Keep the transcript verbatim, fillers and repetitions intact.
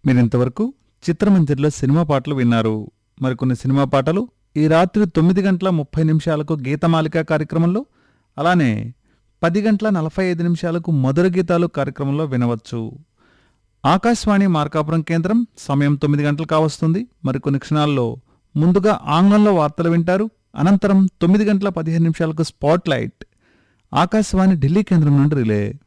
మీరింతవరకు చిత్రమంజరిలో సినిమా పాటలు విన్నారు. మరికొన్ని సినిమా పాటలు ఈ రాత్రి తొమ్మిది గంటల ముప్పై నిమిషాలకు గీతమాలిక కార్యక్రమంలో, అలానే పది గంటల నలభై ఐదు నిమిషాలకు మధుర గీతాలు కార్యక్రమంలో వినవచ్చు. ఆకాశవాణి మార్కాపురం కేంద్రం సమయం తొమ్మిది గంటలు కావస్తుంది. మరికొన్ని క్షణాల్లో ముందుగా ఆంగ్లంలో వార్తలు వింటారు. అనంతరం తొమ్మిది గంటల పదిహేను నిమిషాలకు స్పాట్ లైట్ ఆకాశవాణి ఢిల్లీ కేంద్రం నుండి రిలే.